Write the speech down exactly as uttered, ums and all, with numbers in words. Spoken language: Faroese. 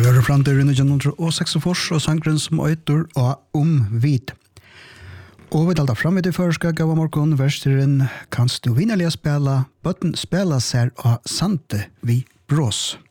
hører frem til nitton oh seks og sangren som øyter og om vid. Og vi dalda fram i det første gav av morgen versteren kanst du vinnerlig spela, bøtten spela seg av Sante vi brås.